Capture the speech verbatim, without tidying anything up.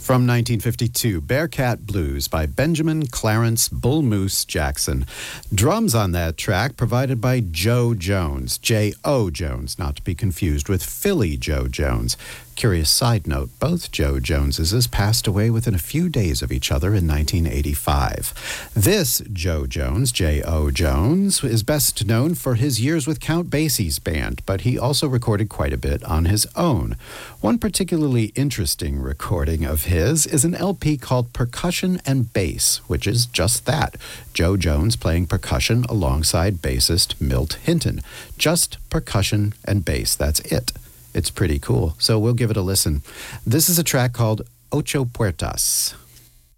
From nineteen fifty-two, Bearcat Blues by Benjamin Clarence Bull Moose Jackson. Drums on that track provided by Joe Jones, J O Jones, not to be confused with Philly Joe Jones. Curious side note, both Joe Joneses passed away within a few days of each other in nineteen eighty-five. This Joe Jones, J O Jones, is best known for his years with Count Basie's band, but he also recorded quite a bit on his own. One particularly interesting recording of his is an L P called Percussion and Bass, which is just that. Joe Jones playing percussion alongside bassist Milt Hinton. Just percussion and bass, that's it. It's pretty cool, so we'll give it a listen. This is a track called Ocho Puertas.